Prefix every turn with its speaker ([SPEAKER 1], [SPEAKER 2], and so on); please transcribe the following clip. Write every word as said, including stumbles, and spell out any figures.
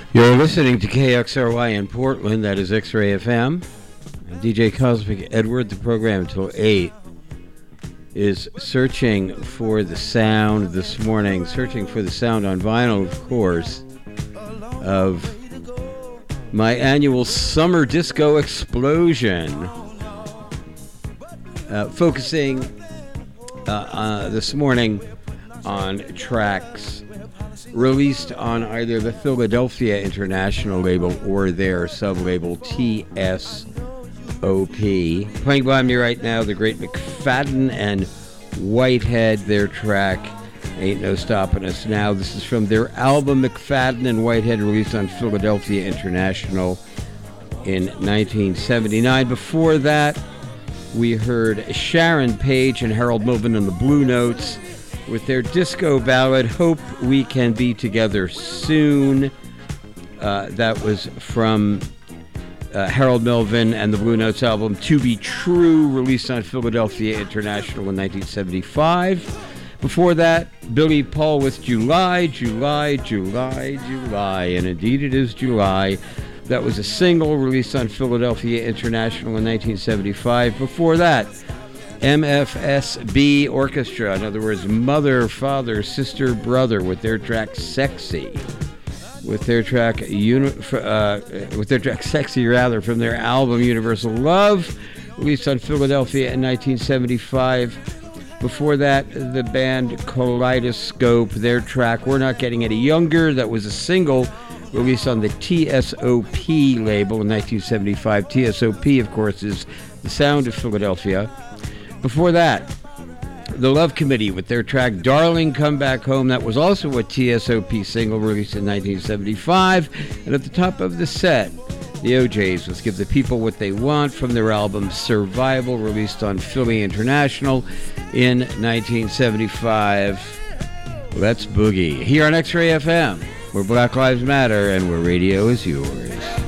[SPEAKER 1] You're listening to K X R Y in Portland, that is X-Ray F M. And D J Cosmic Edward, the program until eight, is searching for the sound this morning, searching for the sound on vinyl, of course, of my annual Summer Disco Explosion, uh, focusing uh, uh, this morning on tracks released on either the Philadelphia International label or their sub-label T S O P. Playing by me right now, the great McFadden and Whitehead, their track Ain't No Stopping Us Now. This is from their album McFadden and Whitehead, released on Philadelphia International in nineteen seventy-nine. Before that, we heard Sharon Page and Harold Melvin and the Blue Notes with their disco ballad, Hope We Can Be Together Soon. Uh, that was from uh, Harold Melvin and the Blue Notes album To Be True, released on Philadelphia International in nineteen seventy-five. Before that, Billy Paul with July, July, July, July, and indeed it is July. That was a single released on Philadelphia International in nineteen seventy-five. Before that, M F S B Orchestra, in other words, Mother, Father, Sister, Brother, with their track Sexy. With their track, uni- uh, with their track Sexy, rather, from their album Universal Love, released on Philadelphia in nineteen seventy-five. Before that, the band Kaleidoscope, their track We're Not Getting Any Younger. That was a single released on the T S O P label in nineteen seventy-five. T S O P, of course, is the sound of Philadelphia. Before that, the Love Committee with their track Darling Come Back Home. That was also a T S O P single released in nineteen seventy-five. And at the top of the set, the O Js with Give the People What They Want from their album Survival, released on Philly International in nineteen seventy-five. Let's boogie. Here on X-Ray F M, where Black Lives Matter and where radio is yours.